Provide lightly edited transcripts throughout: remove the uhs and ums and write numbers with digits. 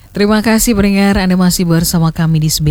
Terima kasih pendengar, Anda masih bersama kami di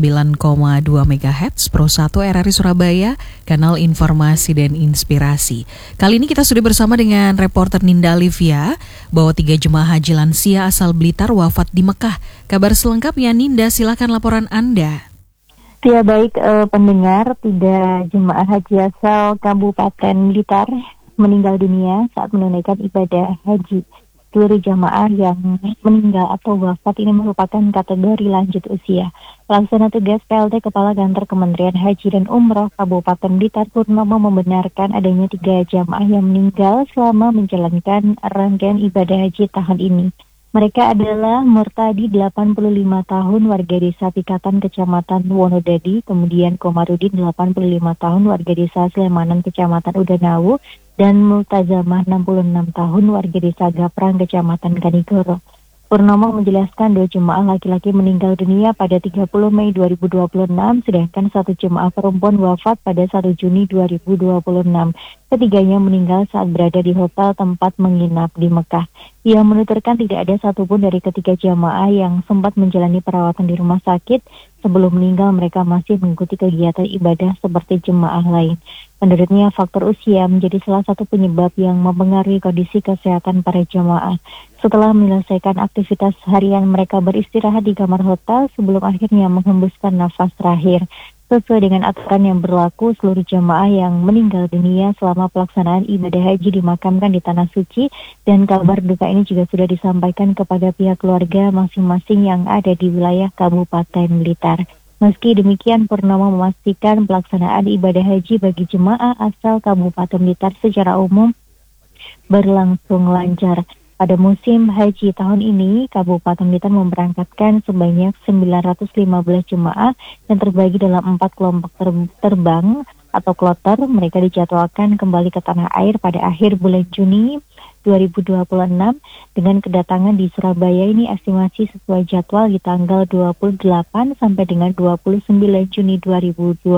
99,2 MHz Pro 1 RRI Surabaya, kanal informasi dan inspirasi. Kali ini kita sudah bersama dengan reporter Ninda Alivia bahwa 3 jemaah haji lansia asal Blitar wafat di Mekah. Kabar selengkapnya Ninda, silakan laporan Anda. Ya baik pendengar, 3 jemaah haji asal Kabupaten Blitar meninggal dunia saat menunaikan ibadah haji. Seluruh jamaah yang meninggal atau wafat ini merupakan kategori lanjut usia. Pelaksana tugas PLT Kepala Kantor Kementerian Haji dan Umroh Kabupaten Blitar Purnomo membenarkan adanya 3 jamaah yang meninggal selama menjalankan rangkaian ibadah haji tahun ini. Mereka adalah Murtadi 85 tahun warga desa Pikatan Kecamatan Wonodadi, kemudian Komarudin 85 tahun warga desa Slemanan Kecamatan Udanawu, dan Multazamah 66 tahun warga desa Gaprang Kecamatan Kanigoro. Purnomo menjelaskan 2 jemaah laki-laki meninggal dunia pada 30 Mei 2026, sedangkan 1 jemaah perempuan wafat pada 1 Juni 2026. Ketiganya meninggal saat berada di hotel tempat menginap di Mekah. Ia menuturkan tidak ada satupun dari ketiga jemaah yang sempat menjalani perawatan di rumah sakit. Sebelum meninggal mereka masih mengikuti kegiatan ibadah seperti jemaah lain. Menurutnya faktor usia menjadi salah satu penyebab yang mempengaruhi kondisi kesehatan para jemaah. Setelah menyelesaikan aktivitas harian, mereka beristirahat di kamar hotel sebelum akhirnya menghembuskan nafas terakhir. Sesuai dengan aturan yang berlaku, seluruh jemaah yang meninggal dunia selama pelaksanaan ibadah haji dimakamkan di Tanah Suci, dan kabar duka ini juga sudah disampaikan kepada pihak keluarga masing-masing yang ada di wilayah Kabupaten Blitar. Meski demikian, Purnomo memastikan pelaksanaan ibadah haji bagi jemaah asal Kabupaten Blitar secara umum berlangsung lancar. Pada musim haji tahun ini, Kabupaten Blitar memberangkatkan sebanyak 915 jemaah yang terbagi dalam 4 kelompok terbang atau kloter. Mereka dijadwalkan kembali ke tanah air pada akhir bulan Juni 2026 dengan kedatangan di Surabaya ini estimasi sesuai jadwal di tanggal 28 sampai dengan 29 Juni 2026.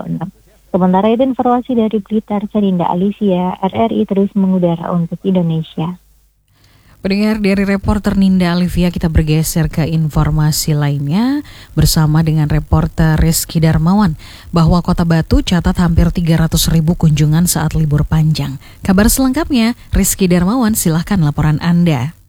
Sementara itu informasi dari Blitar, saya Ninda Alivia, RRI terus mengudara untuk Indonesia. Pendengar, dari reporter Ninda Alivia kita bergeser ke informasi lainnya bersama dengan reporter Rizky Darmawan bahwa Kota Batu catat hampir 300.000 kunjungan saat libur panjang. Kabar selengkapnya, Rizky Darmawan, silahkan laporan Anda.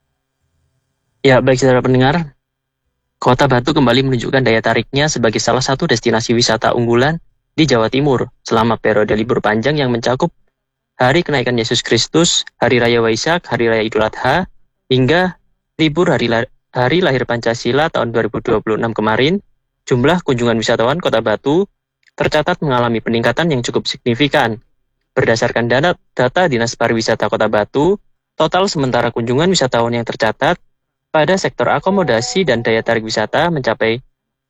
Ya, baik saudara pendengar, Kota Batu kembali menunjukkan daya tariknya sebagai salah satu destinasi wisata unggulan di Jawa Timur selama periode libur panjang yang mencakup Hari Kenaikan Yesus Kristus, Hari Raya Waisak, Hari Raya Idul Adha, hingga libur Hari Lahir Pancasila tahun 2026 kemarin. Jumlah kunjungan wisatawan Kota Batu tercatat mengalami peningkatan yang cukup signifikan. Berdasarkan data Dinas Pariwisata Kota Batu, total sementara kunjungan wisatawan yang tercatat pada sektor akomodasi dan daya tarik wisata mencapai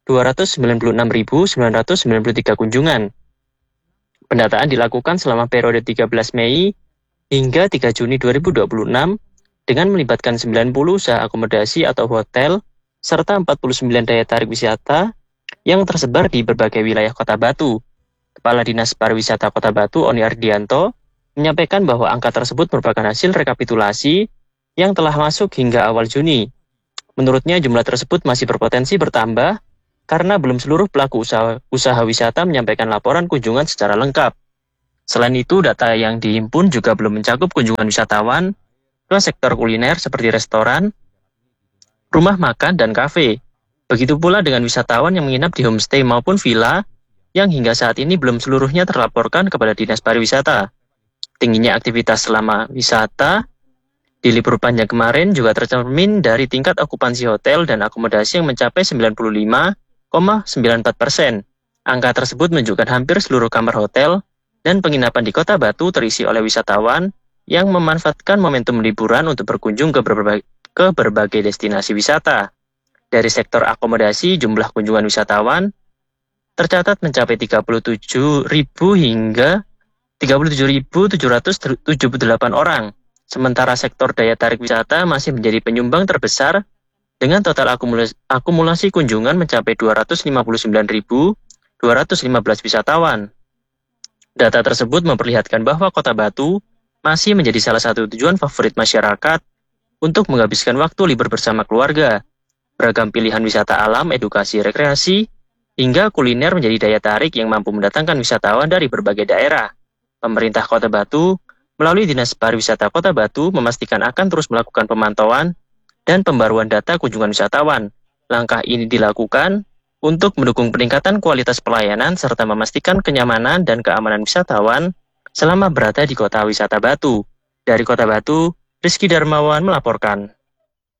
296.993 kunjungan. Pendataan dilakukan selama periode 13 Mei hingga 3 Juni 2026 dengan melibatkan 90 usaha akomodasi atau hotel serta 49 daya tarik wisata yang tersebar di berbagai wilayah Kota Batu. Kepala Dinas Pariwisata Kota Batu, Oni Ardianto, menyampaikan bahwa angka tersebut merupakan hasil rekapitulasi yang telah masuk hingga awal Juni. Menurutnya jumlah tersebut masih berpotensi bertambah karena belum seluruh pelaku usaha wisata menyampaikan laporan kunjungan secara lengkap. Selain itu, data yang dihimpun juga belum mencakup kunjungan wisatawan ke sektor kuliner seperti restoran, rumah makan, dan kafe. Begitu pula dengan wisatawan yang menginap di homestay maupun villa yang hingga saat ini belum seluruhnya terlaporkan kepada Dinas Pariwisata. Tingginya aktivitas selama wisata di libur panjang kemarin juga tercermin dari tingkat okupansi hotel dan akomodasi yang mencapai 95,94%. Angka tersebut menunjukkan hampir seluruh kamar hotel dan penginapan di Kota Batu terisi oleh wisatawan yang memanfaatkan momentum liburan untuk berkunjung ke berbagai destinasi wisata. Dari sektor akomodasi, jumlah kunjungan wisatawan tercatat mencapai 37.000 hingga 37.778 orang. Sementara sektor daya tarik wisata masih menjadi penyumbang terbesar dengan total akumulasi kunjungan mencapai 259.215 wisatawan. Data tersebut memperlihatkan bahwa Kota Batu masih menjadi salah satu tujuan favorit masyarakat untuk menghabiskan waktu libur bersama keluarga. Beragam pilihan wisata alam, edukasi, rekreasi, hingga kuliner menjadi daya tarik yang mampu mendatangkan wisatawan dari berbagai daerah. Pemerintah Kota Batu melalui Dinas Pariwisata Kota Batu memastikan akan terus melakukan pemantauan dan pembaruan data kunjungan wisatawan. Langkah ini dilakukan untuk mendukung peningkatan kualitas pelayanan serta memastikan kenyamanan dan keamanan wisatawan selama berada di Kota Wisata Batu. Dari Kota Batu, Rizky Darmawan melaporkan.